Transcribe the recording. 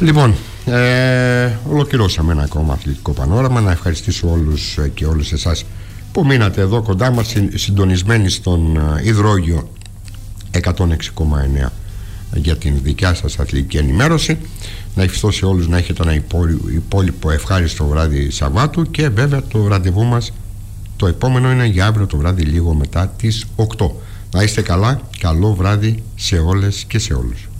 Λοιπόν, ολοκληρώσαμε ένα ακόμα αθλητικό πανόραμα. Να ευχαριστήσω όλους και όλες εσάς που μείνατε εδώ κοντά μας, συντονισμένοι στον υδρόγειο 106,9 για την δικιά σας αθλητική ενημέρωση. Να ευχηθώ σε όλους να έχετε ένα υπόλοιπο ευχάριστο βράδυ Σαββάτου, και βέβαια το ραντεβού μας το επόμενο είναι για αύριο το βράδυ λίγο μετά τις 8. Να είστε καλά, καλό βράδυ σε όλες και σε όλους.